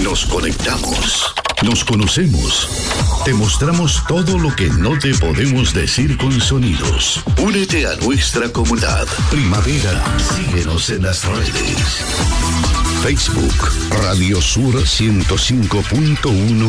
Nos conectamos, nos conocemos, te mostramos todo lo que no te podemos decir con sonidos. Únete a nuestra comunidad. Primavera, síguenos en las redes. Facebook, Radio Sur 105.1